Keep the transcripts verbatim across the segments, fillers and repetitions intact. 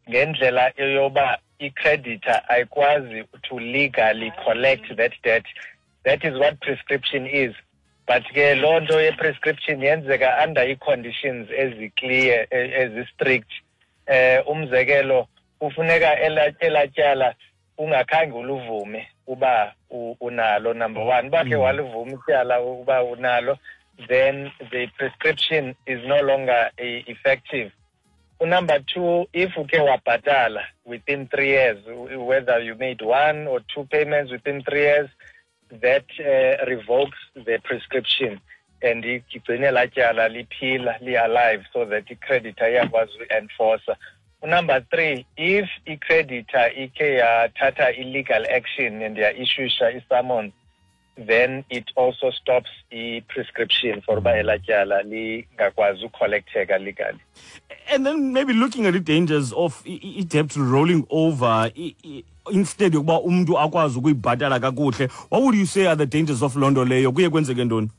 ngendlela yoba i-creditor ayikwazi to legally collect that debt. That is what prescription is. But ke loo nto ye-prescription yenzeka under i-conditions ezi-clear, ezi-strict. Eh, umzekelo, ufuneka elatyala ungakhange uluvume uba unalo, number one. Uba ke waluvume ityala uba unalo, then the prescription is no longer uh, effective. Number two, if uke wabhatala within three years, whether you made one or two payments within three years, that uh, revokes the prescription and igcine latyala liphila, li alive, so that the creditor iyakwazi enforce. Number three, if the creditor ike yathatha illegal action and they are issued a summons, then it also stops the prescription for uba elatyala lingakwazi ucollecteka legally. And then maybe looking at the dangers of debt rolling over instead yokuba umuntu akwazi ukuyibhatala kakuhle, what would you say are the dangers of loo nto leyo? Kuye kwenzeke ntoni?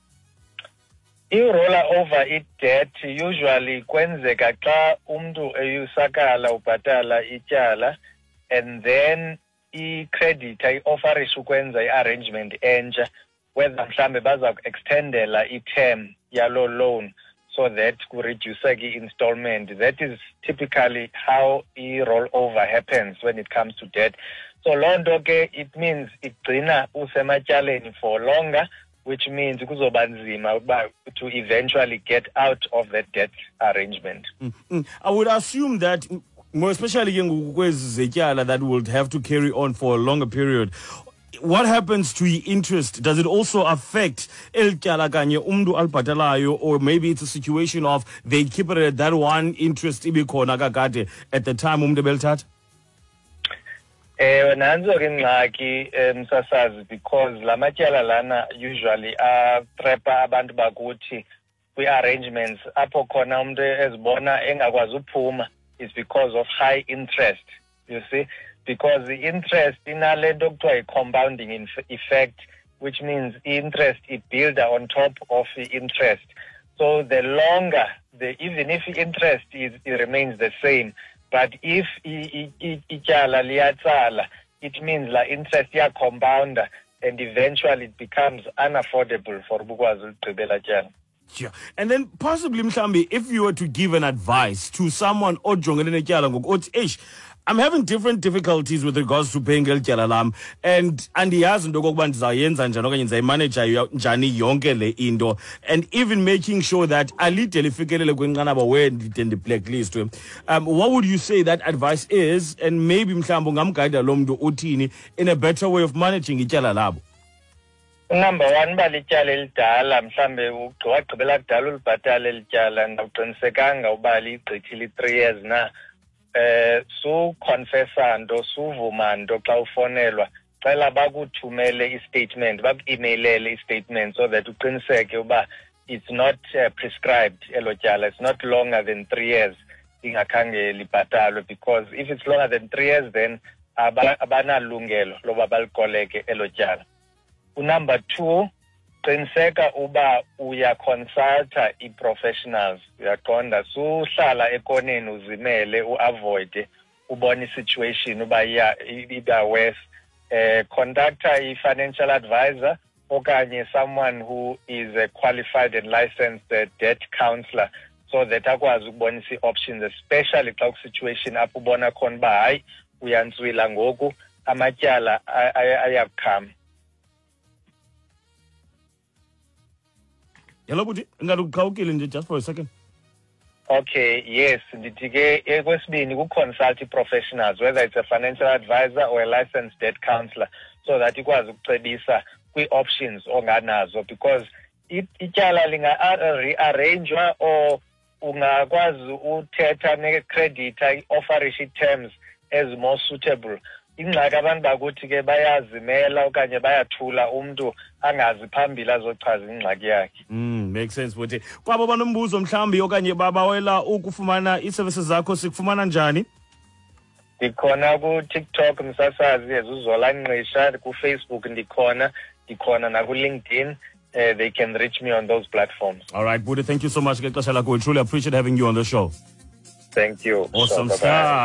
I-roller over i-debt usually kwenzeka xa umuntu eyusakala ubhatala ityala and then i-creditor i-offerisha ukwenza i-arrangement entsha whether mhlambe baza ku-extendela i-term yalo loan so that kureduceke i-installment. That is typically how i-rollover happens when it comes to debt. So loo nto ke it means igcina usematyaleni for longer, which means kuzoba nzima to eventually get out of that debt arrangement. Mm-hmm. I would assume that more especially that will have to carry on for a longer period. What happens to the interest? Does it also affect el kanye umdu albhatalayo, or maybe it's a situation of they keep it at that one interest ibikhona kakade at the time umdu belthatha? Eh nanzo ke ngxaki msasazi, because la matyala lana usually atrapa abantu bakuthi kwi-arrangements apho khona umuntu ezibona engakwazi uphuma is because of high interest, you see, because the interest inalento kuthiwa compounding effect, which means interest is built on top of the interest. So the longer, the even if interest is it remains the same, but if ityala liyatsala, it means la interest ya compounder and eventually it becomes unaffordable for bukwazi ugqibela tyala. Yeah. And then possibly mhlambi, if you were to give an advice to someone ojongene netyala ngoku othi eish, I'm having different difficulties with regards to paying el tyala lam and andiyazi into okokuba ndizawuyenza njani okanye ndizayimaneja njani yonke le into, and even making sure that alide lifikelele kwinqanaba where ndide ndiblacklist. Um, what would you say that advice is, and maybe mhlambi ungamguide lo mntu uthini in a better way of managing ityala labo? Number one, balityala elidala mhlambe wagqibela kudala ulibhatala elityala ndawuqinisekanga uba ligqithile three years na. Eh su confessa nto suvuma nto xa ufonelwa cela bakuthumele i-statement, baku-emailele i-statement so that uqiniseke uba it's not uh, prescribed elo tyala, it's not longer than three years ingakhange libhatalwe, because if it's longer than three years then abanalungelo loba balikoleke elo tyala. Number two, qiniseka uba uyaconsulta i-professionals, uyaqonda, suhlala ekoneni uzimele uavoide ubona i-situation uba iba worse. Uh, contact a financial advisor okanye someone who is a qualified and licensed uh, debt counselor so that akwazi ukubonisa i-options, especially xa ku-situation apho ubona khona uba hayi uyantswila ngoku amatyala ayakukhama. Hello, Buti. Ngalukhawukile just for a second. Okay, yes. Nditike kwesibini ku-consult professionals, whether it's a financial advisor or a licensed debt counselor, so that ikwazi ukucebisa kwi-options onganazo, because ityala linga-rearrangewa or ungakwazi uthetha ne-creditor i-offerisha i-terms as more suitable. Ingxaki abantu bakuthi ke bayazimela okanye bayathula umuntu angazi phambili azochaza ingxaki yakhe. Mm, makes sense buthi. Kwabo banombuzo mhlambi okanye babawela ukufumana i-services zakho sikufumana njani? Ndikhona ku-TikTok msasazi ezuzola Nqisha, ku-Facebook ndikhona, ndikhona na ku-LinkedIn. Uh, they can reach me on those platforms. All right, Buti, thank you so much. We truly appreciate having you on the show. Thank you. Awesome stuff.